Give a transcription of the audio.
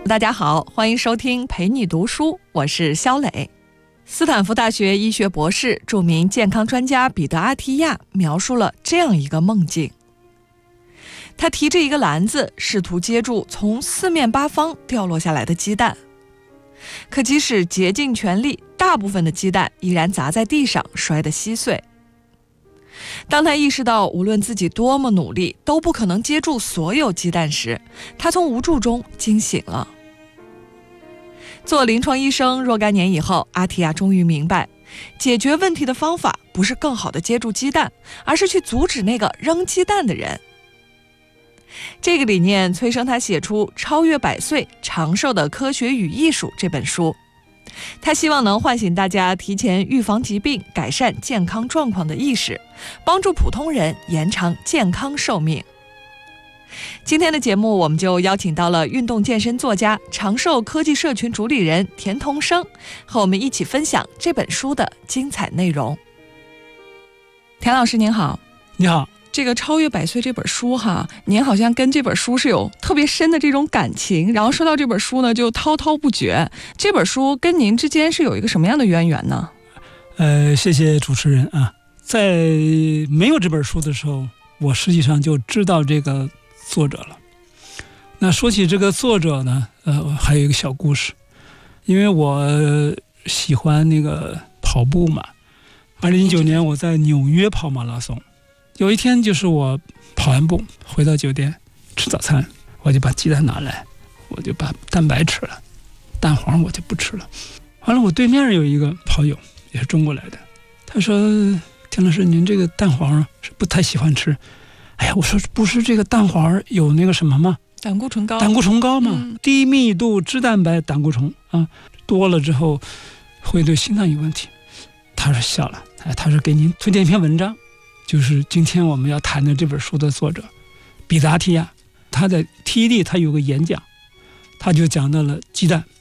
大家好，欢迎收听陪你读书，我是肖磊。斯坦福大学医学博士、著名健康专家彼得·阿提亚描述了这样一个梦境。他提着一个篮子，试图接住从四面八方掉落下来的鸡蛋。可即使竭尽全力，大部分的鸡蛋依然砸在地上，摔得稀碎。当他意识到无论自己多么努力都不可能接住所有鸡蛋时，他从无助中惊醒了。做临床医生若干年以后，阿提亚终于明白，解决问题的方法不是更好地接住鸡蛋，而是去阻止那个扔鸡蛋的人。这个理念催生他写出《超越100岁长寿的科学与艺术》这本书。他希望能唤醒大家提前预防疾病、改善健康状况的意识，帮助普通人延长健康寿命。今天的节目，我们就邀请到了运动健身作家、长寿科技社群主理人田同生，和我们一起分享这本书的精彩内容。田老师您好。 你好。 这个《超越100岁》这本书哈，您好像跟这本书是有特别深的这种感情，然后说到这本书呢就滔滔不绝。这本书跟您之间是有一个什么样的渊源呢？ 谢谢主持人啊。在没有这本书的时候，我实际上就知道这个作者了。那说起这个作者呢，还有一个小故事。因为我喜欢那个跑步嘛，2019年我在纽约跑马拉松。有一天就是我跑完步回到酒店吃早餐，我就把鸡蛋拿来，我就把蛋白吃了，蛋黄我就不吃了。完了，我对面有一个跑友也是中国来的，他说：田老师，您这个蛋黄是不太喜欢吃。哎呀，我说不是这个蛋黄有那个什么吗？ 胆固醇高。 胆固醇高嘛，低密度脂蛋白胆固醇啊，多了之后会对心脏有问题。他说笑了，他说给您推荐一篇文章，就是今天我们要谈的这本书的作者彼得·阿提亚。他在 TED 他有个演讲，他就讲到了鸡蛋